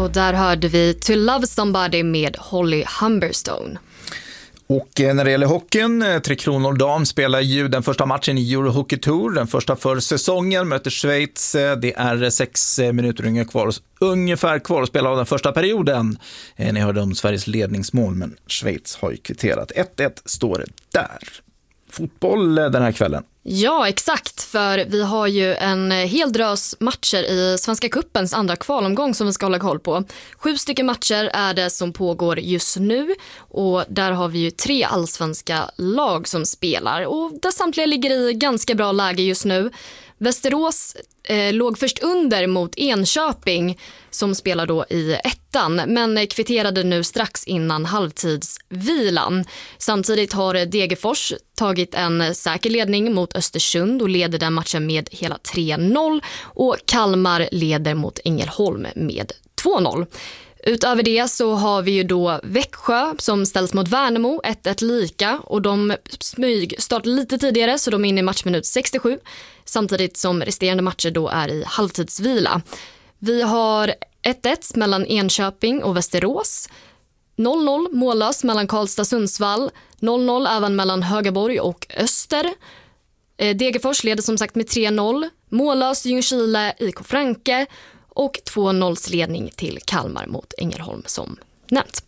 Och där hörde vi To Love Somebody med Holly Humberstone. Och när det gäller hockeyn, Tre Kronor dam spelar ju den första matchen i Euro Hockey Tour, den första för säsongen, möter Schweiz. Det är 6 minuter ungefär kvar att spela av den första perioden. Ni hörde om Sveriges ledningsmål, men Schweiz har ju kvitterat. 1-1 står det där. Fotboll den här kvällen. Ja, exakt, för vi har ju en hel drös matcher i Svenska Cupens andra kvalomgång som vi ska hålla koll på. 7 stycken matcher är det som pågår just nu och där har vi ju 3 allsvenska lag som spelar och där samtliga ligger i ganska bra läge just nu. Västerås låg först under mot Enköping som spelar då i 1:an, men kvitterade nu strax innan halvtidsvilan. Samtidigt har Degerfors tagit en säker ledning mot Östersund och leder den matchen med hela 3-0 och Kalmar leder mot Ängelholm med 2-0. Utöver det så har vi ju då Växjö som ställs mot Värnamo, 1-1 lika och de startar lite tidigare så de är inne i matchminut 67 samtidigt som resterande matcher då är i halvtidsvila. Vi har 1-1 mellan Enköping och Västerås, 0-0 mållös mellan Karlstad och Sundsvall, 0-0 även mellan Högaborg och Öster. Degerfors leder som sagt med 3-0, mållös Ljungskile IK Franke och 2-0 ledning till Kalmar mot Ängelholm som nämnt.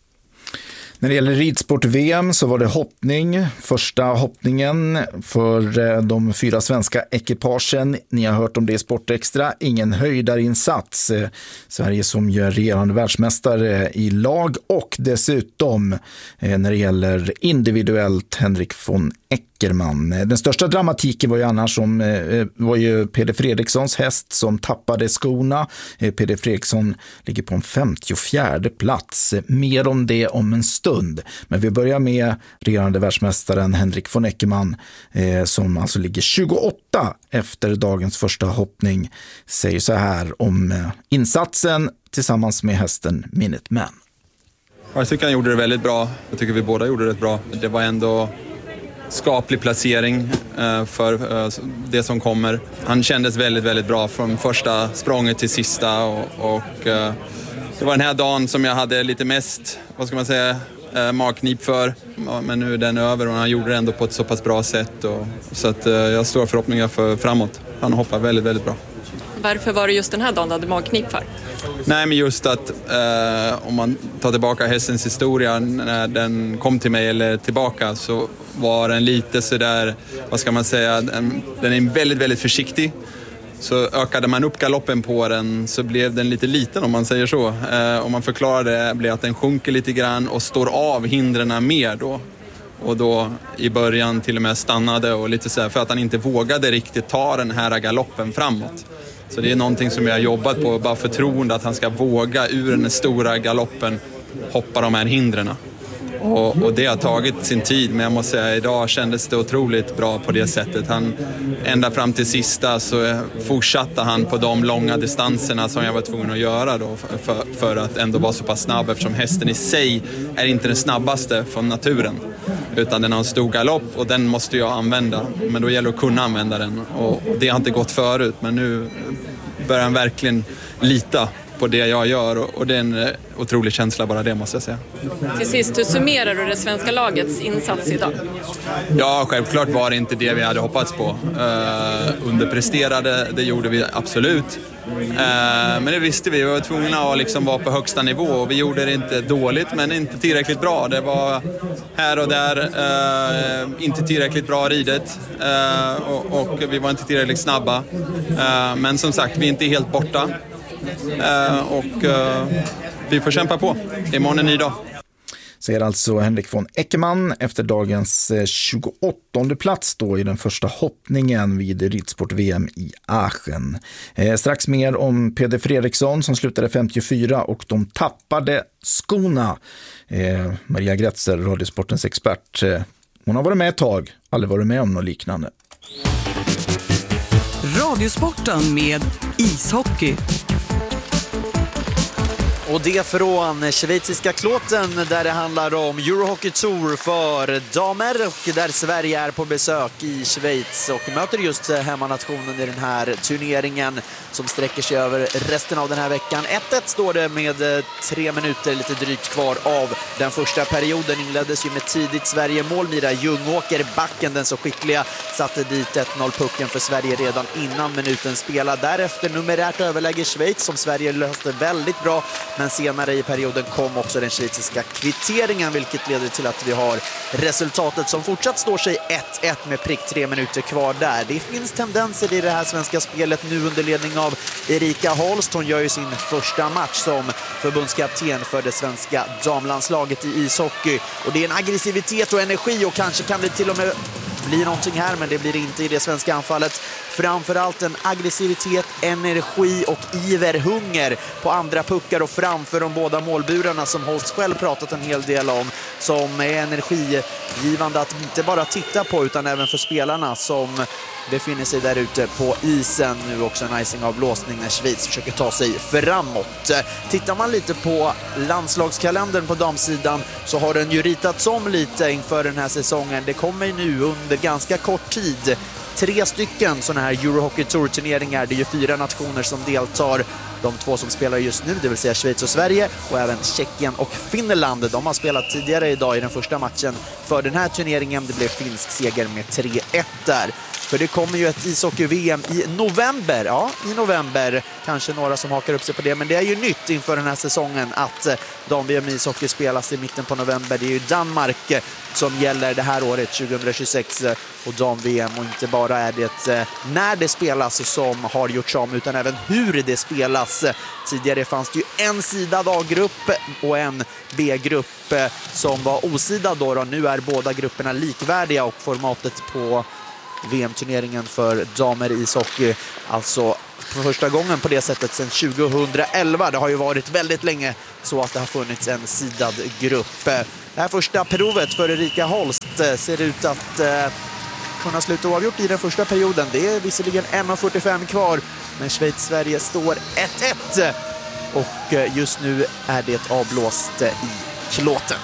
När det gäller ridsport-VM så var det hoppning, första hoppningen för de 4 svenska ekipagen. Ni har hört om det i Sportextra, ingen höjdarinsats. Sverige som gör regerande världsmästare i lag och dessutom när det gäller individuellt Henrik von Eckermann. Den största dramatiken var ju annars var ju Peder Fredrikssons häst som tappade skorna. Peder Fredriksson ligger på en 54:e plats. Mer om det om en stund. Men vi börjar med regerande världsmästaren Henrik von Eckermann som alltså ligger 28 efter dagens första hoppning. Säger så här om insatsen tillsammans med hästen Minuteman. Jag tycker han gjorde det väldigt bra. Jag tycker vi båda gjorde det bra. Det var ändå skaplig placering för det som kommer. Han kändes väldigt, väldigt bra från första språnget till sista och det var den här dagen som jag hade lite mest, vad ska man säga, magknip för. Men nu är den över och han gjorde det ändå på ett så pass bra sätt så att jag har stora förhoppningar för framåt. Han hoppar väldigt, väldigt bra. Varför var det just den här dagen du hade magknip för? Nej, men just att om man tar tillbaka hästens historia när den kom till mig eller tillbaka så var den lite sådär, vad ska man säga, den är väldigt, väldigt försiktig. Så ökade man upp galoppen på den så blev den lite liten om man säger så. Om man förklarar det blir att den sjunker lite grann och står av hindrena mer då. Och då i början till och med stannade och lite så här för att han inte vågade riktigt ta den här galoppen framåt. Så det är någonting som jag har jobbat på, bara förtroende att han ska våga ur den stora galoppen hoppa de här hindrena. Och det har tagit sin tid, men jag måste säga idag kändes det otroligt bra på det sättet. Han, ända fram till sista så fortsatte han på de långa distanserna som jag var tvungen att göra då för att ändå vara så pass snabb, eftersom hästen i sig är inte den snabbaste från naturen. Utan den har en stor galopp och den måste jag använda. Men då gäller det att kunna använda den. Och det har inte gått förut, men nu börjar han verkligen lita på det jag gör och det är en otrolig känsla bara det, måste jag säga. Till sist, hur summerar du det svenska lagets insats idag? Ja, självklart var det inte det vi hade hoppats på. Underpresterade, det gjorde vi absolut. Men det visste vi var tvungna att liksom vara på högsta nivå och vi gjorde det inte dåligt men inte tillräckligt bra. Det var här och där inte tillräckligt bra ridet och vi var inte tillräckligt snabba. Men som sagt, vi är inte helt borta. Vi får kämpa på. Imorgon är en ny dag. Säger alltså Henrik von Eckermann efter dagens 28:e plats då i den första hoppningen vid ridsport-VM i Aachen. Strax mer om Peder Fredriksson som slutade 54 och de tappade skorna. Maria Gretzer, Radiosportens expert. Hon har varit med ett tag, aldrig varit med om något liknande. Radiosporten med ishockey. Och det från schweiziska Kloten där det handlar om Eurohockey Tour för damer och där Sverige är på besök i Schweiz och möter just hemmanationen i den här turneringen som sträcker sig över resten av den här veckan. 1-1 står det med 3 minuter lite drygt kvar av den första perioden. Inleddes ju med tidigt Sverige-mål. Mira Ljungåker, backen, den så skickliga, satte dit 1-0-pucken för Sverige redan innan minuten spelade. Därefter numerärt överläge Schweiz som Sverige löste väldigt bra. Men senare i perioden kom också den schweiziska kvitteringen vilket leder till att vi har resultatet som fortsatt står sig 1-1 med prick 3 minuter kvar där. Det finns tendenser i det här svenska spelet nu under ledning av Erika Holst. Hon gör ju sin första match som förbundskapten för det svenska damlandslaget i ishockey. Och det är en aggressivitet och energi och kanske kan det till och med bli någonting här, men det blir inte i det svenska anfallet. Framförallt en aggressivitet, energi och iverhunger på andra puckar och framför de båda målburarna som Holst själv pratat en hel del om, som är energigivande att inte bara titta på utan även för spelarna som befinner sig där ute på isen. Nu också en icing av blåsning när Schweiz försöker ta sig framåt. Tittar man lite på landslagskalendern på damsidan så har den ju ritats om lite inför den här säsongen. Det kommer nu under ganska kort tid 3 stycken sådana här Eurohockey Tour-turneringar. Det är ju 4 nationer som deltar. De 2 som spelar just nu, det vill säga Schweiz och Sverige, och även Tjeckien och Finland. De har spelat tidigare idag i den första matchen för den här turneringen. Det blev finsk seger med 3-1 där. För det kommer ju ett ishockey-VM i november. Ja, i november. Kanske några som hakar upp sig på det. Men det är ju nytt inför den här säsongen att dam-VM ishockey spelas i mitten på november. Det är ju Danmark som gäller det här året 2026 och dam-VM. Och inte bara är det när det spelas som har gjorts om utan även hur det spelas. Tidigare fanns det ju en sidad A-grupp och en B-grupp som var osidad då. Nu är båda grupperna likvärdiga och formatet på VM-turneringen för damer i ishockey alltså för första gången på det sättet sedan 2011. Det har ju varit väldigt länge så att det har funnits en sidad grupp. Det här första provet för Erika Holst ser ut att kunna sluta oavgjort i den första perioden. Det är visserligen 1:45 kvar, men Schweiz-Sverige står 1-1 och just nu är det avblåst i Kloten.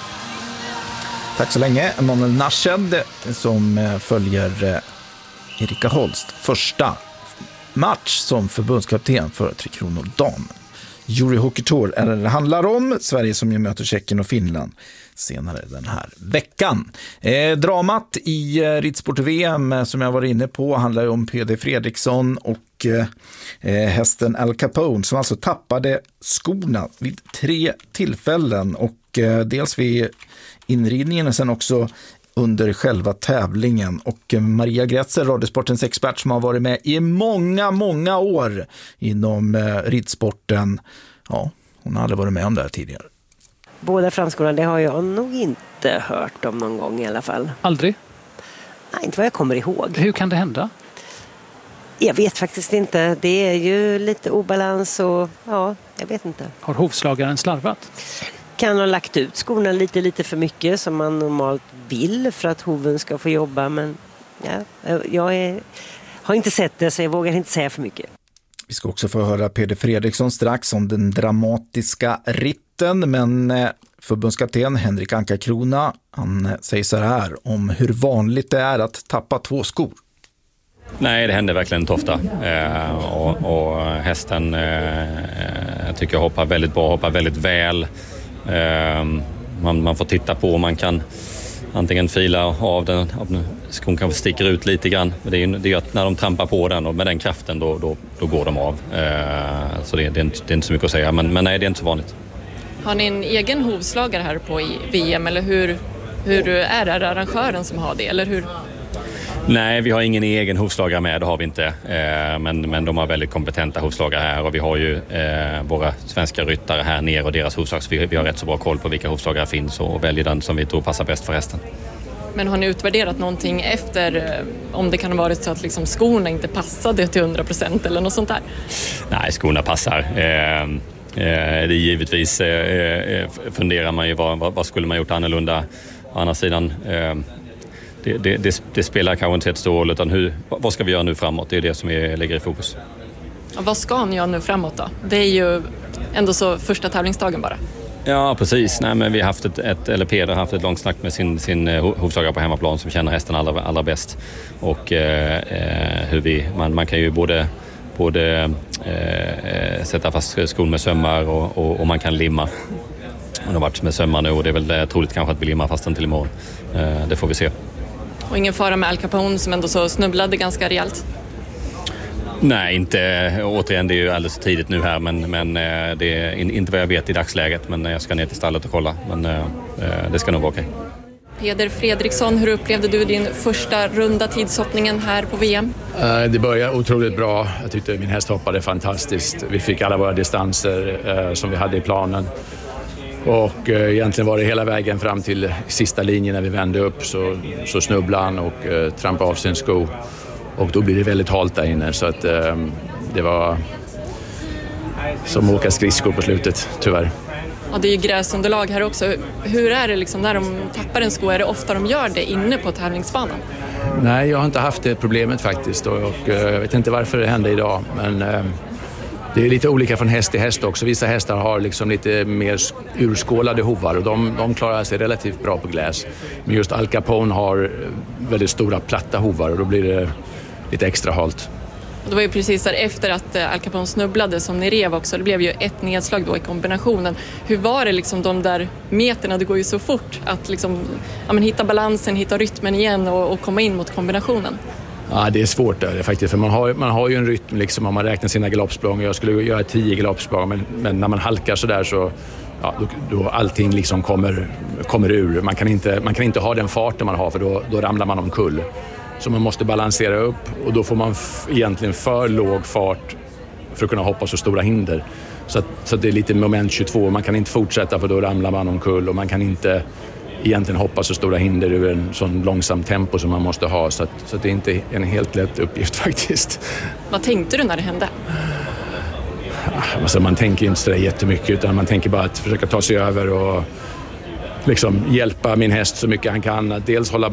Tack så länge, Emanuel Nasched som följer Erika Holst första match som förbundskapten för Tre Kronor dam. Eurohockey Tour är det handlar om. Sverige som ju möter Tjeckien och Finland senare den här veckan. Dramat i ridsport-VM som jag var inne på handlar om Peder Fredriksson och hästen Al Capone som alltså tappade skorna vid 3 tillfällen och dels vid inridningen och sen också under själva tävlingen. Och Maria Grätzer, Radiosportens expert som har varit med i många år inom ridsporten. Ja, hon har aldrig varit med om det här tidigare. Båda framskorna, det har jag nog inte hört om någon gång i alla fall. Aldrig? Nej, inte vad jag kommer ihåg. Hur kan det hända? Jag vet faktiskt inte. Det är ju lite obalans och ja, jag vet inte. Har hovslagaren slarvat? Kan ha lagt ut skorna lite för mycket som man normalt vill för att hoven ska få jobba, men ja, jag har inte sett det så jag vågar inte säga för mycket. Vi ska också få höra Peder Fredriksson strax om den dramatiska ritten, men förbundskapten Henrik Ankarkrona, han säger så här om hur vanligt det är att tappa 2 skor. Nej, det händer verkligen inte ofta. Och hästen tycker jag hoppar väldigt bra, hoppar väldigt väl. Man får titta på om man kan antingen fila av den, skon kanske sticker ut lite grann. Det är att när de trampar på den och med den kraften då går de av. Så det är inte så mycket att säga, men nej, det är inte så vanligt. Har ni en egen hovslagare här på VM eller hur är det arrangören som har det eller hur? Nej, vi har ingen egen hovslagare med, det har vi inte. Men de har väldigt kompetenta hovslagare här och vi har ju våra svenska ryttare här nere och deras hovslag. Så vi har rätt så bra koll på vilka hovslagare finns och väljer den som vi tror passar bäst för hästen. Men har ni utvärderat någonting efter om det kan ha varit så att liksom skorna inte passade till 100% eller något sånt där? Nej, skorna passar. Det är givetvis funderar man ju vad skulle man gjort annorlunda. Å andra sidan det spelar kanske inte ett stor roll utan vad ska vi göra nu framåt? Det är det som lägger i fokus. Och vad ska ni göra nu framåt då? Det är ju ändå så första tävlingsdagen bara. Ja, precis. Nej, men vi har haft Peder har haft ett långt snack med sin hovslagare på hemmaplan som känner hästen allra bäst. Och hur man kan ju både sätta fast skon med sömmar och man kan limma. Man har varit med sömmar nu och det är väl troligt kanske att vi limmar fast till imorgon. Det får vi se. Och ingen fara med Al Capone som ändå så snubblade ganska rejält? Nej, inte. Återigen, det är ju alldeles tidigt nu här, men det är inte vad jag vet i dagsläget. Men jag ska ner till stallet och kolla, men det ska nog vara okej. Peder Fredriksson, hur upplevde du din första runda tidshoppningen här på VM? Det började otroligt bra. Jag tyckte min häst hoppade fantastiskt. Vi fick alla våra distanser som vi hade i planen. Och egentligen var det hela vägen fram till sista linjen när vi vände upp så snubblade han och trampade av sin sko. Och då blir det väldigt halt där inne, så att det var som att åka skridskor på slutet, tyvärr. Ja, det är ju gräsunderlag här också. Hur är det liksom när de tappar en sko? Är det ofta de gör det inne på tävlingsbanan? Nej, jag har inte haft det problemet faktiskt och jag vet inte varför det hände idag, men det är lite olika från häst till häst också. Vissa hästar har liksom lite mer urskålade hovar och de klarar sig relativt bra på gläs. Men just Al Capone har väldigt stora platta hovar och då blir det lite extra halt. Det var ju precis där efter att Al Capone snubblade som ni rev också. Det blev ju ett nedslag då i kombinationen. Hur var det liksom de där meterna? Det går ju så fort att liksom, hitta balansen, hitta rytmen igen och komma in mot kombinationen. Ja, det är svårt där faktiskt, för man har ju en rytm liksom om man räknar sina galoppsprång. Jag skulle göra 10 galoppsprång, men när man halkar så där så då allting liksom kommer ur. Man kan inte ha den farten man har, för då ramlar man omkull. Så man måste balansera upp och då får man egentligen för låg fart för att kunna hoppa så stora hinder. Så det är lite moment 22. Man kan inte fortsätta för då ramlar man omkull och man kan inte egentligen hoppa så stora hinder ur en sån långsam tempo som man måste ha. Så det är inte en helt lätt uppgift faktiskt. Vad tänkte du när det hände? Alltså, man tänker inte så där jättemycket, utan man tänker bara att försöka ta sig över och liksom hjälpa min häst så mycket han kan. Att dels hålla